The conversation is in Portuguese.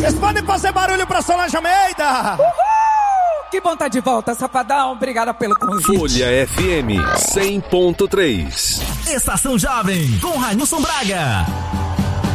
Vocês podem fazer barulho pra Solange Almeida? Uhul! Que bom tá de volta, Safadão. Obrigada pelo convite. Folha FM 100.3. Estação Jovem, com Railson Braga.